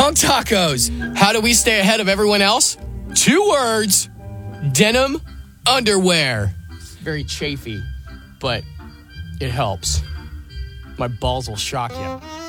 Hunk tacos. How do we stay ahead of everyone else? 2 words. Denim underwear. Very chafy, but it helps. My balls will shock you.